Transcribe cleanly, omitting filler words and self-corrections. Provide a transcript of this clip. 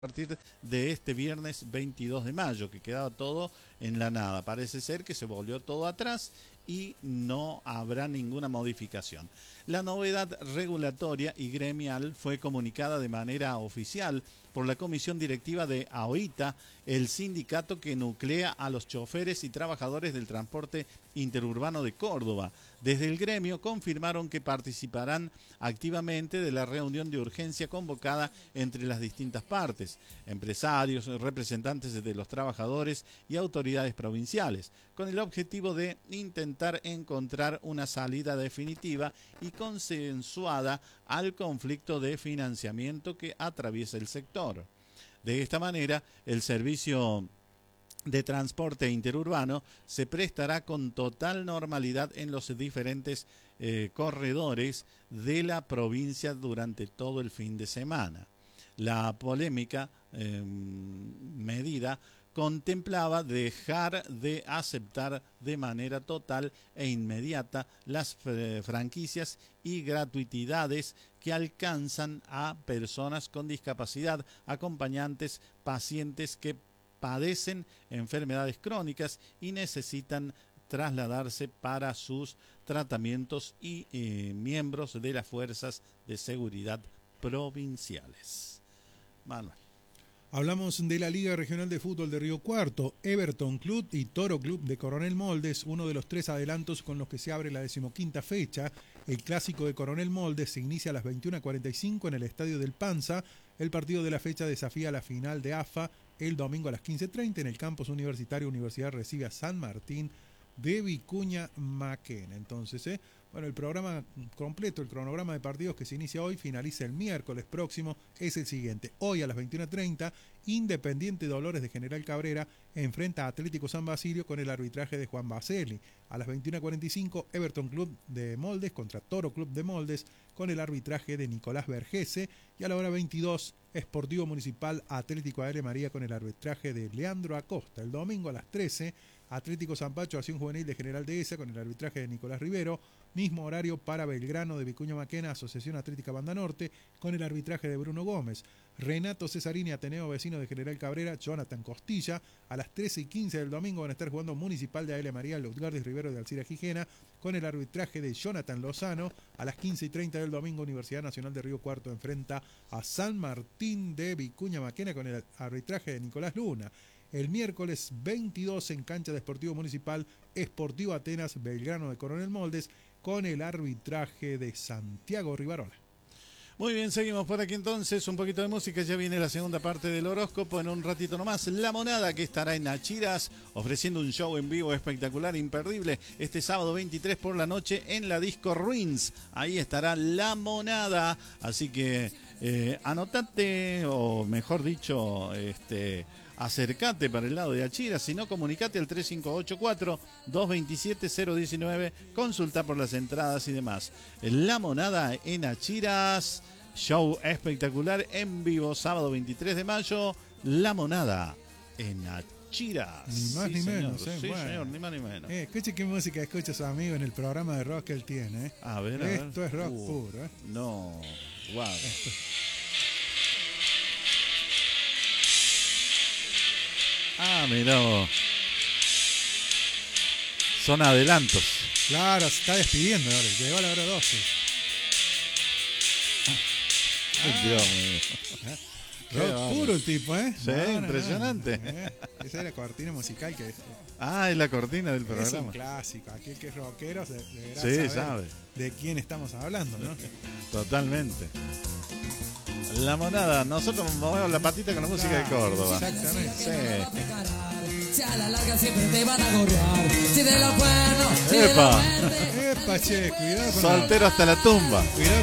a partir de este viernes 22 de mayo, que quedaba todo en la nada. Parece ser que se volvió todo atrás y no habrá ninguna modificación. La novedad regulatoria y gremial fue comunicada de manera oficial por la comisión directiva de AOITA, el sindicato que nuclea a los choferes y trabajadores del transporte interurbano de Córdoba. Desde el gremio confirmaron que participarán activamente de la reunión de urgencia convocada entre las distintas partes, empresarios, representantes de los trabajadores y autoridades provinciales, con el objetivo de intentar encontrar una salida definitiva y consensuada al conflicto de financiamiento que atraviesa el sector. De esta manera, el servicio de transporte interurbano se prestará con total normalidad en los diferentes corredores de la provincia durante todo el fin de semana. La polémica medida contemplaba dejar de aceptar de manera total e inmediata las franquicias y gratuidades que alcanzan a personas con discapacidad, acompañantes, pacientes que padecen enfermedades crónicas y necesitan trasladarse para sus tratamientos y miembros de las fuerzas de seguridad provinciales. Manuel. Hablamos de la Liga Regional de Fútbol de Río Cuarto. Everton Club y Toro Club de Coronel Moldes, uno de los tres adelantos con los que se abre la 15ª fecha. El clásico de Coronel Moldes se inicia a las 21:45 en el Estadio del Panza. El partido de la fecha desafía a la final de AFA el domingo a las 15:30 en el campus universitario. Universidad recibe a San Martín de Vicuña Maquena. Entonces, el programa completo, el cronograma de partidos que se inicia hoy, finaliza el miércoles próximo, es el siguiente. Hoy a las 21:30, Independiente Dolores de General Cabrera enfrenta a Atlético San Basilio con el arbitraje de Juan Baselli. A las 21:45, Everton Club de Moldes contra Toro Club de Moldes con el arbitraje de Nicolás Vergese. Y a la hora 22, Sportivo Municipal Atlético A.L. María con el arbitraje de Leandro Acosta. El domingo a las 13, Atlético Zampacho, Acción Juvenil de General Dehesa con el arbitraje de Nicolás Rivero. Mismo horario para Belgrano de Vicuña Maquena, Asociación Atlética Banda Norte, con el arbitraje de Bruno Gómez. Renato Cesarini, Ateneo Vecino de General Cabrera, Jonathan Costilla. A las 13:15 del domingo van a estar jugando Municipal de A.L. María, Lutgardis Rivero de Alcira Gijena, con el arbitraje de Jonathan Lozano. A las 15:30 del domingo, Universidad Nacional de Río Cuarto enfrenta a San Martín de Vicuña Maquena con el arbitraje de Nicolás Luna. El miércoles 22 en cancha de Sportivo Municipal, Sportivo Atenas, Belgrano de Coronel Moldes, con el arbitraje de Santiago Rivarola. Muy bien, seguimos por aquí entonces, un poquito de música, ya viene la segunda parte del horóscopo en un ratito nomás. La Monada, que estará en Achiras ofreciendo un show en vivo espectacular, imperdible, este sábado 23 por la noche en la Disco Ruins. Ahí estará La Monada, así que anotate, o mejor dicho, acércate para el lado de Achiras, si no, comunicate al 3584-227-019, consulta por las entradas y demás. La Monada en Achiras, show espectacular en vivo, sábado 23 de mayo, La Monada en Achiras. Ni más ni menos. Sí, bueno, señor, ni más ni menos. Escuche qué música escucha su amigo en el programa de rock que él tiene. A ver. Esto es rock puro. No, wow. Mirá vos. Son adelantos. Claro, se está despidiendo ahora. Llegó a la hora 12. Dios mío. Rock puro el tipo, ¿eh? Sí, impresionante. Esa es la cortina musical que es. Es la cortina del programa. Es un clásico. Aquel que es rockero deberá saber de quién estamos hablando, ¿no? Totalmente. La Monada, nosotros movemos la patita con la música de Córdoba. Exactamente. Sí. Si a la larga siempre te van a gorrear. Si de los cuernos, si de los verdes. Epa, che, cuidado con Soltero hasta la tumba. Cuidado